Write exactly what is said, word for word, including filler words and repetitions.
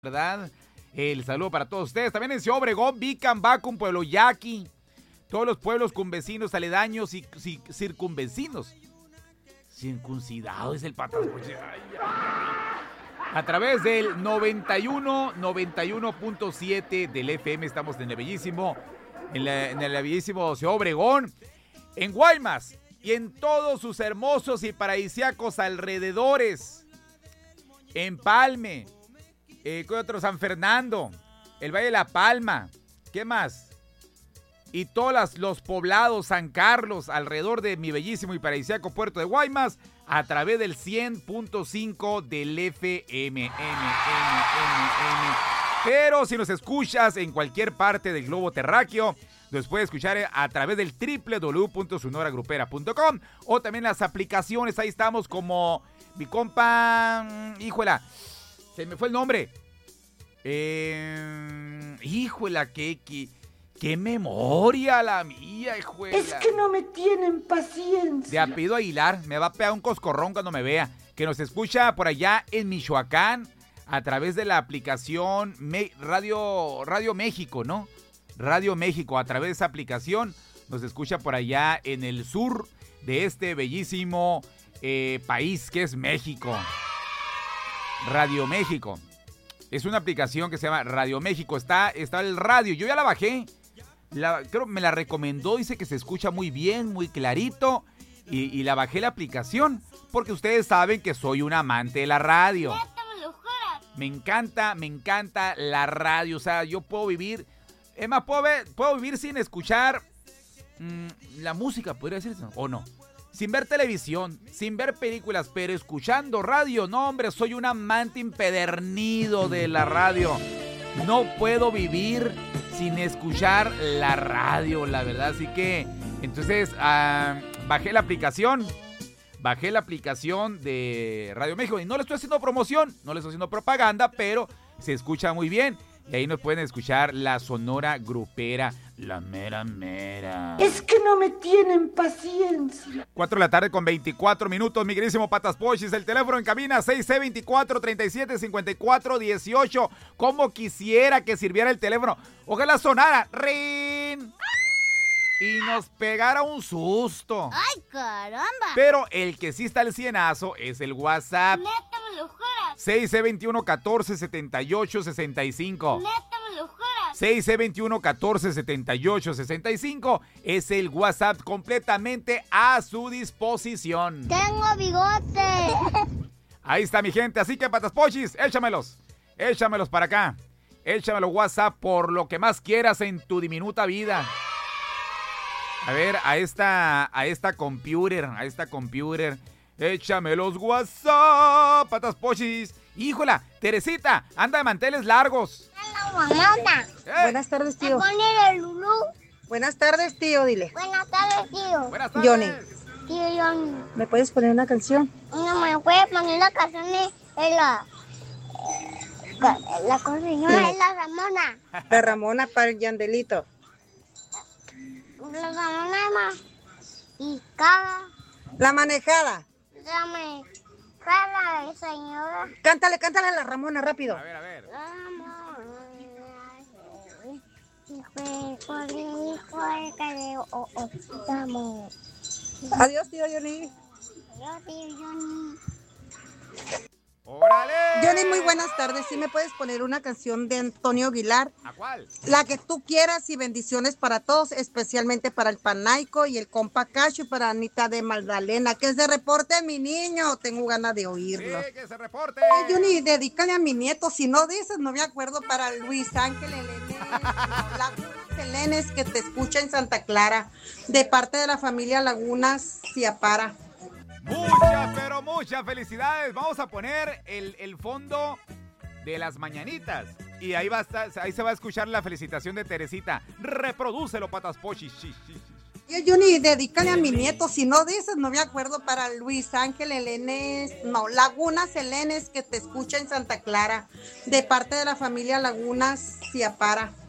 ¿Verdad? El saludo para todos ustedes. También en Ciudad Obregón, Vicambacum, Pueblo Yaqui, todos los pueblos con vecinos aledaños y, y circunvecinos. Circuncidados es el patrón. A través del noventa y uno, noventa y uno punto siete del F M estamos en el bellísimo, en, la, en el bellísimo Ciudad Obregón, en Guaymas y en todos sus hermosos y paradisíacos alrededores. En Palme. Eh, ¿Qué otro? San Fernando, el Valle de la Palma, ¿qué más? Y todos las, los poblados, San Carlos, alrededor de mi bellísimo y paradisíaco puerto de Guaymas, a través del cien punto cinco del F M. M, M, M. Pero si nos escuchas en cualquier parte del globo terráqueo, nos puedes escuchar a través del doble u doble u doble u punto sonora grupera punto com o también las aplicaciones. Ahí estamos como mi compa, híjola, se me fue el nombre. Eh, híjola, qué, qué, qué memoria la mía, híjola. Es que no me tienen paciencia. De apellido Aguilar, me va a pegar un coscorrón cuando me vea. Que nos escucha por allá en Michoacán a través de la aplicación Me- Radio, Radio México, ¿no? Radio México, a través de esa aplicación nos escucha por allá en el sur de este bellísimo eh, país que es México. Radio México. Es una aplicación que se llama Radio México. Está, está el radio. Yo ya la bajé. La, creo que me la recomendó. Dice que se escucha muy bien, muy clarito. Y, y la bajé la aplicación. Porque ustedes saben que soy un amante de la radio. Me encanta, me encanta la radio. O sea, yo puedo vivir. Es más, puedo, ver, puedo vivir sin escuchar mmm, la música, podría decirse, o no. Sin ver televisión, sin ver películas, pero escuchando radio. No, hombre, soy un amante impedernido de la radio. No puedo vivir sin escuchar la radio, la verdad. Así que, entonces, uh, bajé la aplicación. Bajé la aplicación de Radio México. Y no le estoy haciendo promoción, no le estoy haciendo propaganda, pero se escucha muy bien. Y ahí nos pueden escuchar la Sonora Grupera, la mera mera. Es que no me tienen paciencia. cuatro de la tarde con veinticuatro minutos, mi queridísimo Patas Pochis. El teléfono en cabina seis seis veinticuatro, treinta y siete cincuenta y cuatro dieciocho. Como quisiera que sirviera el teléfono. Ojalá sonara. ¡Rin! Y nos pegara un susto. ¡Ay, caramba! Pero el que sí está al cienazo es el WhatsApp. ¡Neta me lo juras! seis seis veintiuno, catorce setenta y ocho sesenta y cinco. ¡Neta me lo juras! seis seis veintiuno, catorce setenta y ocho sesenta y cinco es el WhatsApp completamente a su disposición. ¡Tengo bigote! Ahí está mi gente, así que Patas Pochis, échamelos. Échamelos para acá. Échamelo WhatsApp por lo que más quieras en tu diminuta vida. A ver, a esta, a esta computer, a esta computer. Échame los WhatsApp, Patas Pochis. Híjola, Teresita, anda de manteles largos. ¡Hola, mamá! ¿Eh? Buenas tardes, tío. ¿Me pone el Lulú? Buenas tardes, tío, dile. Buenas tardes, tío. Buenas tardes. Johnny. Tío Johnny. ¿Me puedes poner una canción? No me puede poner la canción de de la... La, la cosa señora es la Ramona. La Ramona para el Yandelito. La Ramona es más... Y cada... La manejada. Dame... Cada señora... Cántale, cántale a la Ramona, rápido. A ver, a ver. Adiós, tío Johnny. Adiós, tío Johnny. ¡Órale! Johnny, muy buenas tardes. ¿Sí me puedes poner una canción de Antonio Aguilar? ¿A cuál? La que tú quieras y bendiciones para todos, especialmente para el Panaico y el compa Cacho y para Anita de Magdalena. Que se reporte mi niño, tengo ganas de oírlo. Sí, que se reporte. Ay, Johnny, dedícale a mi nieto, si no dices, no me acuerdo, para Luis Ángel Elenes, Lagunas Elenes, que te escucha en Santa Clara, de parte de la familia Lagunas Ciapara. Muchas, pero muchas felicidades. Vamos a poner el, el fondo de las mañanitas. Y ahí, va a estar, ahí se va a escuchar la felicitación de Teresita. Reprodúcelo, Patas Pochis. Sí, sí, sí. Oye, Johnny, dedícale a mi nieto, si no dices, no me acuerdo, para Luis Ángel Elenes, no, Lagunas Elenes, que te escucha en Santa Clara, de parte de la familia Lagunas Ciapara.